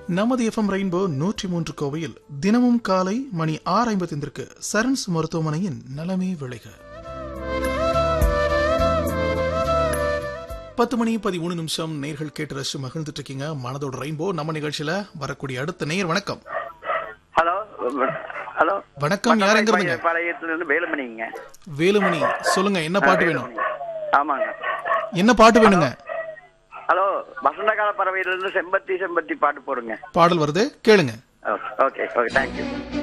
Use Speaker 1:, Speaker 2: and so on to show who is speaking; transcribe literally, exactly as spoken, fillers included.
Speaker 1: நமது FM rainbow நூற்றி மூன்று கோவையில் தினமும் காலை மணி ஆறு ஐம்பத்தைந்திற்கு சரண்ஸ் மருத்துவமனையின் நலமே விளைக. பத்து மணி பதிமூணு நிமிஷம் நேர்கள் கேட்டு ரசிச்சு மகிழ்ந்துட்டு இருக்கீங்க மனதோட ரெயின்போ. நம்ம நிகழ்ச்சியில வரக்கூடிய அடுத்த நேயர் வணக்கம்.
Speaker 2: ஹலோ ஹலோ
Speaker 1: வணக்கம். யார் எங்க இருந்துங்க?
Speaker 2: பாளையத்துல வேலுமணிங்க.
Speaker 1: வேலுமணி சொல்லுங்க, என்ன பாட்டு வேணும்?
Speaker 2: ஆமாங்க.
Speaker 1: என்ன பாட்டு வேணுங்க?
Speaker 2: ஹலோ, வசந்த கால பறவையிலிருந்து செம்பத்தி செம்பத்தி பாட்டு போடுங்க.
Speaker 1: பாடல் வருது, கேளுங்க.
Speaker 2: Okay okay, thank you.